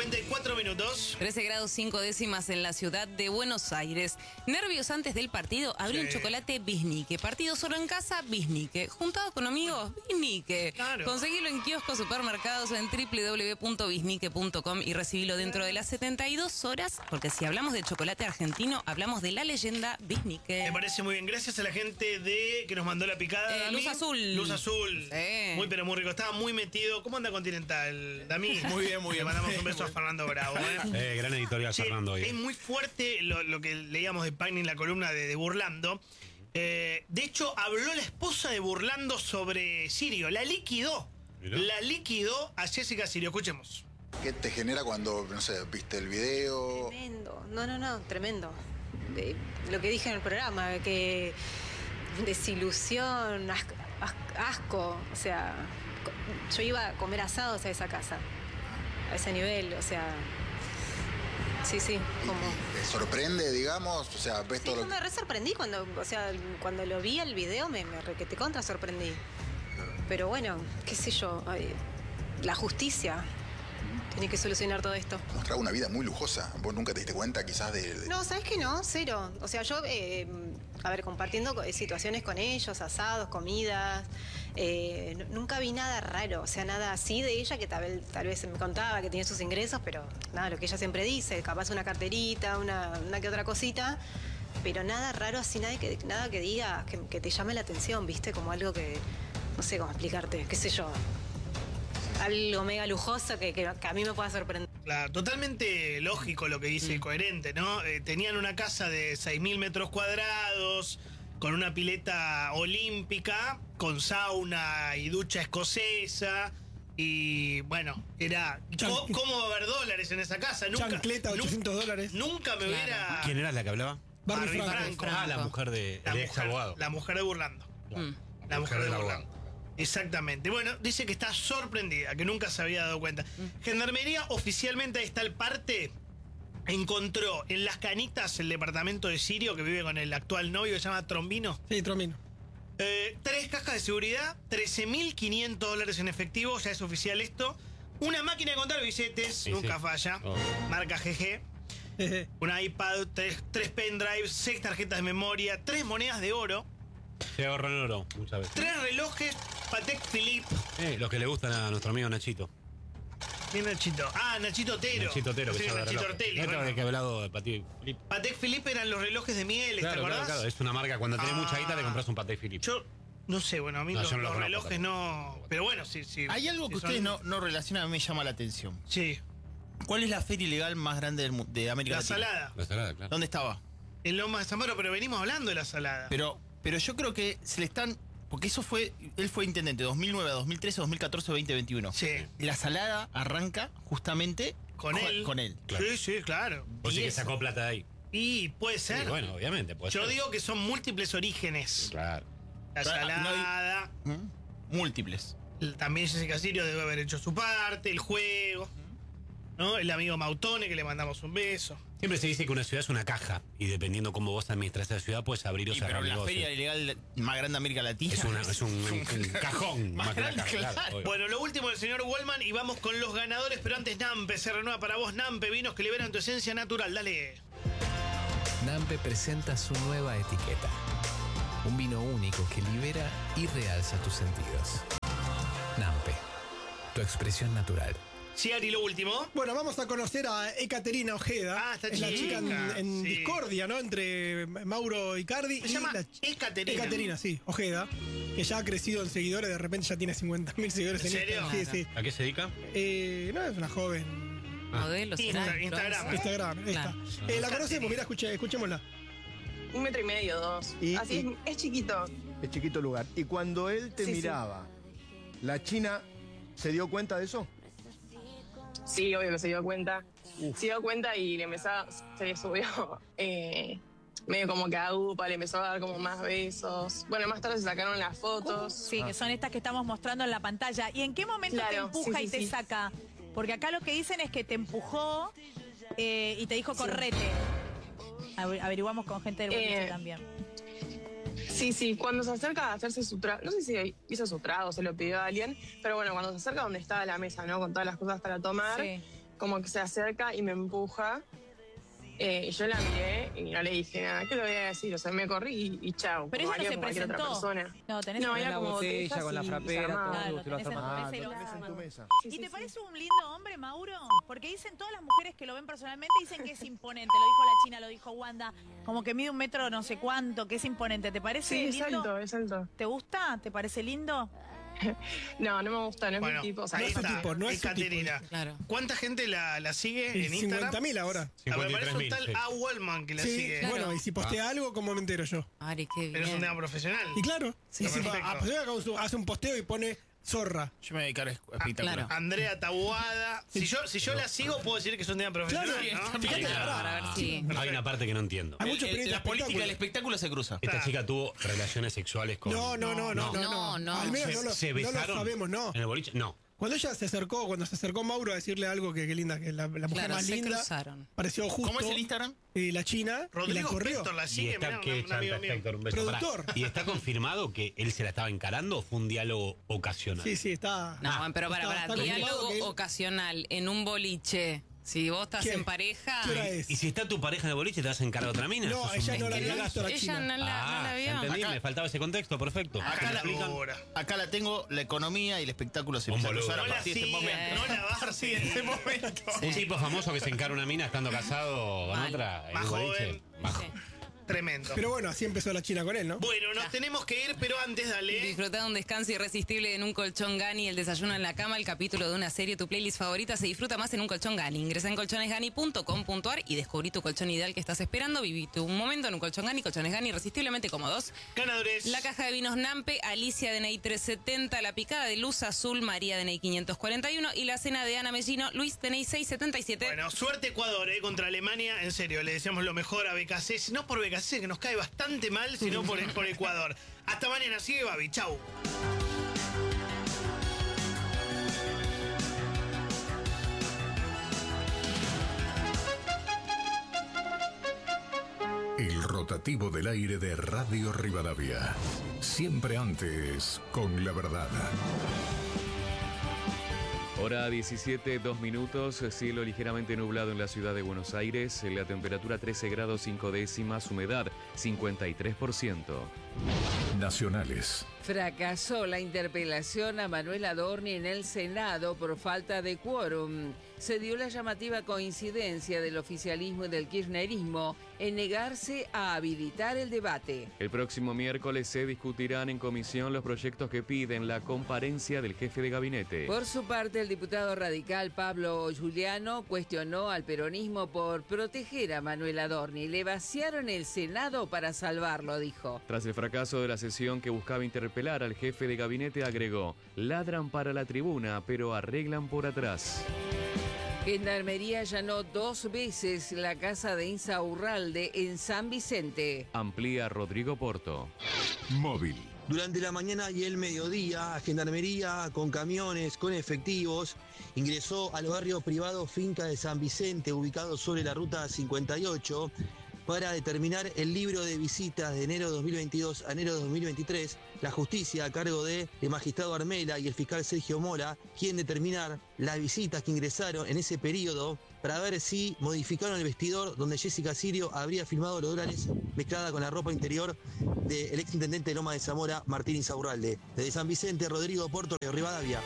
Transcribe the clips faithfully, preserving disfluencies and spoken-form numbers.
cincuenta y cuatro minutos. trece grados cinco décimas en la ciudad de Buenos Aires. Nervios antes del partido, abrí Sí. un chocolate Bisnique. Partido solo en casa, Bisnique. Juntados con amigos, Bisnique. Claro. Conseguilo en kioscos, supermercados o en doble u doble u doble u punto bisnique punto com y recibilo dentro de las setenta y dos horas, porque si hablamos de chocolate argentino, hablamos de la leyenda Bisnique. Me parece muy bien. Gracias a la gente de que nos mandó la picada. Eh, Dami. Luz Azul. Luz Azul. Sí. Muy, pero muy rico. Estaba muy metido. ¿Cómo anda Continental, Dami? Muy bien, muy bien. Le mandamos un beso a Fernando Bravo. ¿eh? Eh, gran editorial, Che, Fernando. Hoy. es muy fuerte lo, lo que leíamos de Pagni en la columna de, de Burlando. Eh, de hecho, habló la esposa de Burlando sobre Sirio. La liquidó. Mirá. La liquidó a Jessica Sirio. Escuchemos. ¿Qué te genera cuando, no sé, viste el video? Tremendo, no, no, no, tremendo. Eh, lo que dije en el programa, que desilusión, as- as- asco, o sea, co- yo iba a comer asados a esa casa, a ese nivel, o sea, sí, sí, como... ¿Te sorprende, digamos? O sea, ves Sí, todo yo lo me re sorprendí cuando, o sea, cuando lo vi el video me, me re que te contra sorprendí. Pero bueno, qué sé yo, ay, la justicia tiene que solucionar todo esto. mostraba una vida muy lujosa. ¿Vos nunca te diste cuenta quizás de...? de- No, ¿sabes qué no? Cero. O sea, yo, eh, a ver, compartiendo co- situaciones con ellos, asados, comidas, eh, n- nunca vi nada raro. O sea, nada así de ella que tal, tal vez me contaba que tiene sus ingresos, pero nada, lo que ella siempre dice, capaz una carterita, una, una que otra cosita, pero nada raro así, nada que, nada que diga, que, que te llame la atención, ¿viste? Como algo que, no sé cómo explicarte, qué sé yo. Algo mega lujoso que, que- que a mí me pueda sorprender. Claro, totalmente lógico lo que dice, coherente, ¿no? Eh, tenían una casa de seis mil metros cuadrados, con una pileta olímpica, con sauna y ducha escocesa. Y bueno, era. Chan- ¿Cómo, cómo va a haber dólares en esa casa? Nunca, Chancleta, nu- ochocientos dólares. Nunca me hubiera. ¿Quién era la que hablaba? Barbie Barbie Franco. Franco. Ah, la mujer de, La el ex mujer, abogado. la mujer de Burlando. Mm. La mujer de del Burlando. Exactamente. Bueno, dice que está sorprendida, que nunca se había dado cuenta. Gendarmería oficialmente, ahí está el parte, encontró en Las Canitas, el departamento de Sirio, que vive con el actual novio, que se llama Trombino, Sí, Tromino. eh, tres cajas de seguridad, trece mil quinientos dólares en efectivo, ya es oficial esto. Una máquina de contar billetes, Sí, nunca sí. falla, Oh. marca G G. Eh, Una iPad, tres, tres pendrives, seis tarjetas de memoria, tres monedas de oro, Se ahorran oro muchas veces. tres relojes Patek Philippe. Eh, los que le gustan a nuestro amigo Nachito. ¿Quién Nachito? Ah, Nachito Otero. Nachito Otero, que Sí, sabe de Nachito relojes. Ortelli. No bueno. tengo que he hablado de Patek Philippe. Patek Philippe eran los relojes de miel, ¿te Claro, claro, acordás? claro. Es una marca, cuando tenés Ah. mucha guita te compras un Patek Philippe. Yo no sé, bueno, a mí No, los, yo no lo los conozco relojes no. Pero bueno, sí, sí. Hay algo que sí son- ustedes no, no relacionan, a mí me llama la atención. Sí, ¿Cuál es la feria ilegal más grande del mu- de América la Latina? salada. La salada, claro. ¿Dónde estaba? En Loma de Zamora, pero venimos hablando de la salada. Pero, pero yo creo que se le están... Porque eso fue... Él fue intendente de dos mil nueve a dos mil trece, dos mil catorce, dos mil veintiuno. Sí. La salada arranca justamente Con él. Con él. Claro. Sí, sí, claro. Vos y sí que eso. sacó plata de ahí. Y puede Sí, ser. bueno, obviamente. Puede Yo ser. digo que son múltiples orígenes. Claro. La Claro, no hay- salada. ¿Mm? Múltiples. También Jessica Sirio debe haber hecho su parte, el juego. ¿No? El amigo Mautone, que le mandamos un beso. Siempre se dice que una ciudad es una caja y dependiendo cómo vos administras esa ciudad puedes abrir o Y, cerrar pero la negocios. feria ilegal más grande de América Latina... Es, una, es un, un cajón Más más que una grande, caja, claro, claro. obvio. Bueno, lo último del señor Wallman y vamos con los ganadores, pero antes Nampe se renueva para vos. Nampe, vinos que liberan tu esencia natural. Dale. Nampe presenta su nueva etiqueta. Un vino único que libera y realza tus sentidos. Nampe, tu expresión natural. Sí, Ari, lo último. Bueno, vamos a conocer a Ekaterina Ojeda. Ah, está es la chica en, chica, en sí. discordia, ¿no? Entre Mauro Icardi Se y llama la Ekaterina. Ekaterina, sí, Ojeda. Que ya ha crecido en seguidores, de repente ya tiene cincuenta mil seguidores ¿En en, serio? Instagram. Sí, sí. ¿A qué se dedica? Eh, no, es una joven. Modelo, Insta- será, Instagram. entonces. Instagram, esta. Claro. Eh, la conocemos, mira, escuche, escuchémosla. Un metro y medio, dos. Y- Así y- es, es chiquito. Es chiquito lugar. Y cuando él te Sí, sí. miraba, ¿la China se dio cuenta de eso? Sí, obvio que se dio cuenta. Se dio cuenta y le empezaba, se le subió eh, medio como que a upa, le empezó a dar como más besos. Bueno, más tarde se sacaron las fotos. Sí, que son estas que estamos mostrando en la pantalla. ¿Y en qué momento Claro, te empuja sí, y sí, te sí. saca? Porque acá lo que dicen es que te empujó eh, y te dijo correte. Aver- Averiguamos con gente del boliche Eh, también. Sí, sí, cuando se acerca a hacerse su trago, no sé si hizo su trago, se lo pidió a alguien, pero bueno, cuando se acerca donde estaba la mesa, ¿no? Con todas las cosas para tomar, Sí. como que se acerca y me empuja. Eh, y yo la miré y no le dije nada. ¿Qué le voy a decir? O sea, me corrí y, y chao. Pero como ella no haría se con cualquier otra presentó. persona. No, tenés No, en era la como botella, botellas con la y frapera, desarmado. todo. Claro, Usted lo tenés en hace tu mal. mesa y Ah, lo lo tenés en tu armado. mesa. ¿Y Sí, te sí, parece sí. un lindo hombre, Mauro? Porque dicen todas las mujeres que lo ven personalmente, dicen que es imponente. Lo dijo la China, lo dijo Wanda. Como que mide un metro no sé cuánto, que es imponente. ¿Te parece Sí, es lindo? alto, es alto. ¿Te gusta? ¿Te parece lindo? No, no me gusta, no es Bueno, mi tipo. O sea, ahí no es su está, tipo, no es es su tipo. Caterina. Claro. ¿Cuánta gente la, la sigue en Instagram? cincuenta mil ahora. A ver, cincuenta y parece tres un mil, tal sí. A. Wellman que la Sí, sigue. bueno, y si postea algo, ¿cómo me entero yo? Ari, qué bien. Pero es un tema profesional. Y claro, Sí, y si perfecto. a- a- hace un- hace un posteo y pone zorra. Yo me voy a dedicar a espectacular. claro. Andrea Tabuada. Si yo, si yo la sigo, puedo decir que es un tema profesional, Claro, ¿no? fíjate, Hay una- Para ver si- Hay una parte que no entiendo. Hay mucho El- el- periodista la política espectáculo. del espectáculo se cruza. Esta Ah. chica tuvo relaciones sexuales con... No, no, no, no, no, No, no. no. Al menos ¿Se, no lo, se no lo besaron sabemos, no. en el boliche? No. Cuando ella se acercó, cuando se acercó Mauro a decirle algo que, que linda, que la, la mujer Claro, más se linda, cruzaron. pareció justo. ¿Cómo es el Instagram? Y la China y la Rodrigo corrió. Spector la Y sigue, está, mirá, que un, un amigo chanta, mío. Spector, un beso. Productor. Pará. ¿Y está confirmado que él se la estaba encarando o fue un diálogo ocasional? Sí, sí, está. No, bueno, pero para, está- para, está confirmado diálogo que él- ocasional en un boliche. Si vos estás ¿Qué? en pareja. ¿Qué hora es? ¿Y si está tu pareja en el boliche, te vas a encargar a otra mina? No, Sos un ella no la había mentiroso. visto, la Ella China. no la, no Ah, la ya vio. entendí, Acá- me faltaba ese contexto, perfecto. Acá la, Ahora. acá la tengo, la economía y el espectáculo se Un empiezan a boludo. cruzar No a la partir de este sigue, momento. no la vas a seguir en ese momento. Un tipo famoso que se encara una mina estando casado con Mal. otra. en Más un boliche. joven. Más- Sí. Tremendo. Pero bueno, así empezó la China con él, ¿no? Bueno, nos tenemos que ir, pero antes dale. Disfrutá de un descanso irresistible en un colchón Gani, el desayuno en la cama, el capítulo de una serie, tu playlist favorita se disfruta más en un colchón Gani. Ingresa en colchones gani punto com punto ar y descubrí tu colchón ideal que estás esperando. Vivite un momento en un colchón Gani, colchones Gani irresistiblemente cómodos. Ganadores. La caja de vinos Nampe, Alicia D N I trescientos setenta, la picada de Luz Azul, María D N I quinientos cuarenta y uno y la cena de Ana Mellino, Luis D N I seiscientos setenta y siete. Bueno, suerte Ecuador, ¿eh? Contra Alemania. En serio, le deseamos lo mejor a B K C. No por B K C, que nos cae bastante mal, sino por, por Ecuador. Hasta mañana. Sigue, Babi. Chau. El rotativo del aire de Radio Rivadavia. Siempre antes, con la verdad. Hora diecisiete, dos minutos, cielo ligeramente nublado en la ciudad de Buenos Aires, la temperatura trece grados cinco décimas, humedad cincuenta y tres por ciento. Nacionales. Fracasó la interpelación a Manuel Adorni en el Senado por falta de quórum. Se dio la llamativa coincidencia del oficialismo y del kirchnerismo en negarse a habilitar el debate. El próximo miércoles se discutirán en comisión los proyectos que piden la comparencia del jefe de gabinete. Por su parte, el diputado radical Pablo Giuliano cuestionó al peronismo por proteger a Manuel Adorni. Le vaciaron el Senado para salvarlo, dijo. Tras el fracaso de la sesión que buscaba interpelar al jefe de gabinete, agregó: ladran para la tribuna, pero arreglan por atrás. Gendarmería allanó dos veces la casa de Insaurralde en San Vicente. Amplía Rodrigo Porto. Móvil. Durante la mañana y el mediodía, Gendarmería, con camiones, con efectivos, ingresó al barrio privado Finca de San Vicente, ubicado sobre la ruta cincuenta y ocho, para determinar el libro de visitas de enero de dos mil veintidós a enero de dos mil veintitrés. La justicia, a cargo de el magistrado Armela y el fiscal Sergio Mora, quieren determinar las visitas que ingresaron en ese periodo para ver si modificaron el vestidor donde Jessica Sirio habría filmado los dólares mezclada con la ropa interior del exintendente de Loma de Zamora, Martín Insaurralde. Desde San Vicente, Rodrigo Porto, Rivadavia.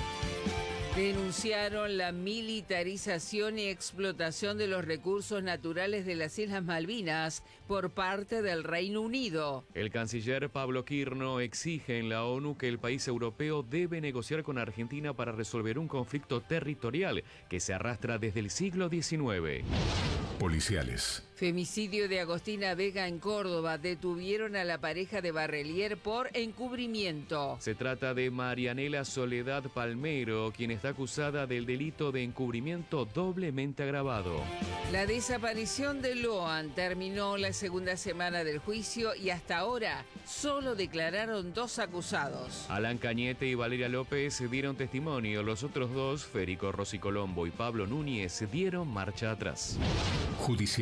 Denunciaron la militarización y explotación de los recursos naturales de las Islas Malvinas por parte del Reino Unido. El canciller Pablo Quirno exige en la ONU que el país europeo debe negociar con Argentina para resolver un conflicto territorial que se arrastra desde el siglo diecinueve. Policiales. Femicidio de Agostina Vega en Córdoba. Detuvieron a la pareja de Barrelier por encubrimiento. Se trata de Marianela Soledad Palmero, quien está acusada del delito de encubrimiento doblemente agravado. La desaparición de Loan terminó la segunda semana del juicio y hasta ahora solo declararon dos acusados. Alan Cañete y Valeria López dieron testimonio. Los otros dos, Federico Rossi Colombo y Pablo Núñez, dieron marcha atrás. Judiciales.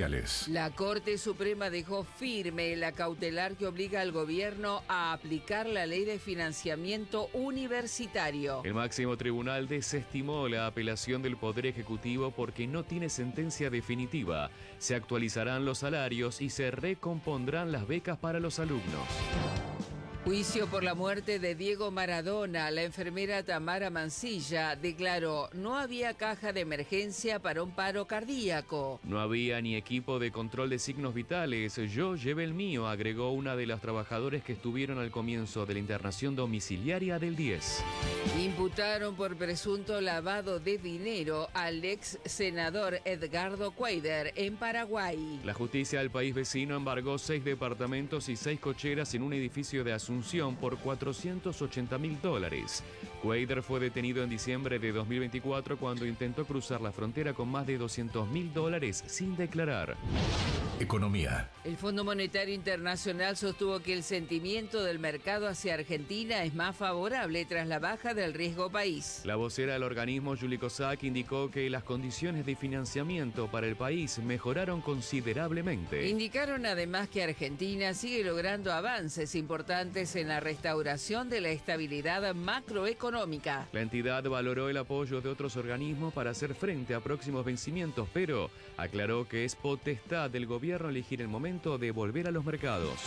La Corte Suprema dejó firme la cautelar que obliga al gobierno a aplicar la ley de financiamiento universitario. El máximo tribunal desestimó la apelación del Poder Ejecutivo porque no tiene sentencia definitiva. Se actualizarán los salarios y se recompondrán las becas para los alumnos. Juicio por la muerte de Diego Maradona. La enfermera Tamara Mancilla declaró: no había caja de emergencia para un paro cardíaco. No había ni equipo de control de signos vitales. Yo llevé el mío, agregó una de las trabajadoras que estuvieron al comienzo de la internación domiciliaria del diez. Imputaron por presunto lavado de dinero al ex senador Edgardo Cuéllar en Paraguay. La justicia del país vecino embargó seis departamentos y seis cocheras en un edificio de Asunción por cuatrocientos ochenta mil dólares. Cuéllar fue detenido en diciembre de dos mil veinticuatro cuando intentó cruzar la frontera con más de doscientos mil dólares sin declarar. Economía. El Fondo Monetario Internacional sostuvo que el sentimiento del mercado hacia Argentina es más favorable tras la baja del riesgo país. La vocera del organismo, Julie Kozak, indicó que las condiciones de financiamiento para el país mejoraron considerablemente. Indicaron además que Argentina sigue logrando avances importantes en la restauración de la estabilidad macroeconómica. La entidad valoró el apoyo de otros organismos para hacer frente a próximos vencimientos, pero aclaró que es potestad del gobierno elegir el momento de volver a los mercados.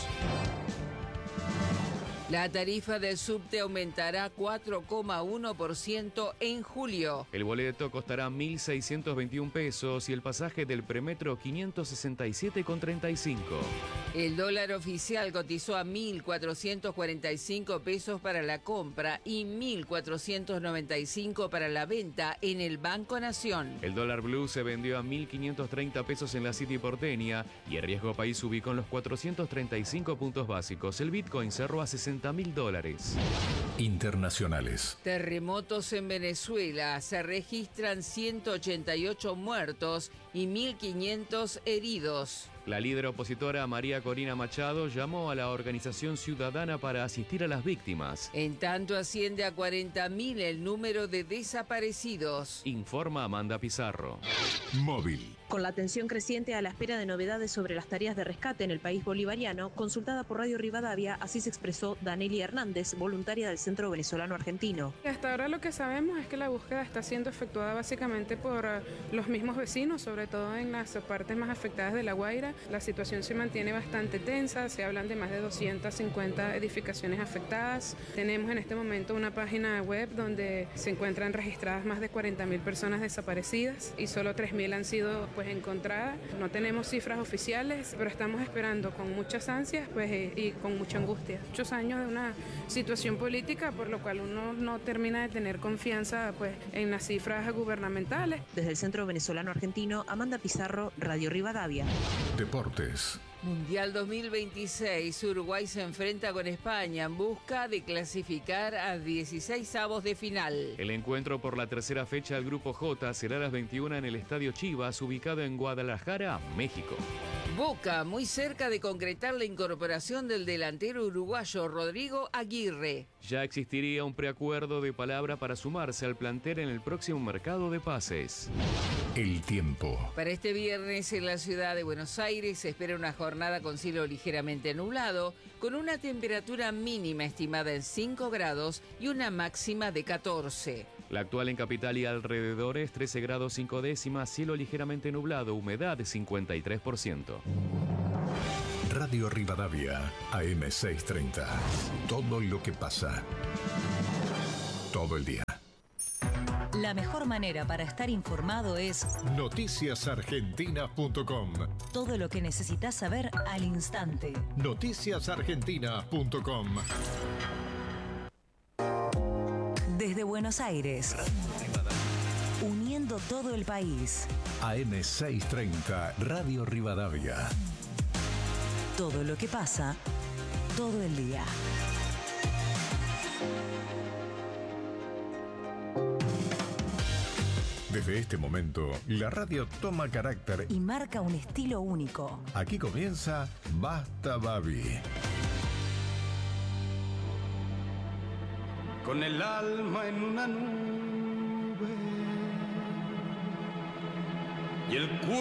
La tarifa del subte aumentará cuatro coma uno por ciento en julio. El boleto costará mil seiscientos veintiún pesos y el pasaje del premetro quinientos sesenta y siete con treinta y cinco. El dólar oficial cotizó a mil cuatrocientos cuarenta y cinco pesos para la compra y mil cuatrocientos noventa y cinco para la venta en el Banco Nación. El dólar blue se vendió a mil quinientos treinta pesos en la City porteña y el riesgo país se ubicó en los cuatrocientos treinta y cinco puntos básicos. El Bitcoin cerró a sesenta mil dólares. Internacionales. Terremotos en Venezuela. Se registran ciento ochenta y ocho muertos y mil quinientos heridos. La líder opositora María Corina Machado llamó a la organización ciudadana para asistir a las víctimas. En tanto, asciende a cuarenta mil el número de desaparecidos. Informa Amanda Pizarro. Móvil. Con la atención creciente a la espera de novedades sobre las tareas de rescate en el país bolivariano, consultada por Radio Rivadavia, así se expresó Danelia Hernández, voluntaria del Centro Venezolano Argentino. Hasta ahora lo que sabemos es que la búsqueda está siendo efectuada básicamente por uh, los mismos vecinos, sobre todo en las partes más afectadas de La Guaira. La situación se mantiene bastante tensa, se hablan de más de doscientas cincuenta edificaciones afectadas. Tenemos en este momento una página web donde se encuentran registradas más de cuarenta mil personas desaparecidas y solo tres mil han sido pues encontradas. No tenemos cifras oficiales, pero estamos esperando con muchas ansias pues, y con mucha angustia. Muchos años de una situación política por lo cual uno no termina de tener confianza pues, en las cifras gubernamentales. Desde el Centro Venezolano Argentino, Amanda Pizarro, Radio Rivadavia. Deportes. Mundial dos mil veintiséis, Uruguay se enfrenta con España en busca de clasificar a dieciséis avos de final. El encuentro por la tercera fecha del Grupo J será a las veintiuna en el Estadio Chivas, ubicado en Guadalajara, México. Boca, muy cerca de concretar la incorporación del delantero uruguayo Rodrigo Aguirre. Ya existiría un preacuerdo de palabra para sumarse al plantel en el próximo mercado de pases. El tiempo. Para este viernes en la ciudad de Buenos Aires se espera una jornada con cielo ligeramente nublado, con una temperatura mínima estimada en cinco grados y una máxima de catorce. La actual en capital y alrededores, trece grados cinco décimas, cielo ligeramente nublado, humedad cincuenta y tres por ciento. Radio Rivadavia, A M seiscientos treinta. Todo lo que pasa. Todo el día. La mejor manera para estar informado es noticias argentinas punto com. Todo lo que necesitas saber al instante. noticias argentinas punto com. Desde Buenos Aires, uniendo todo el país. A M seiscientos treinta, Radio Rivadavia. Todo lo que pasa, todo el día. Desde este momento, la radio toma carácter y marca un estilo único. Aquí comienza Basta Babi. Con el alma en una nube y el cuerpo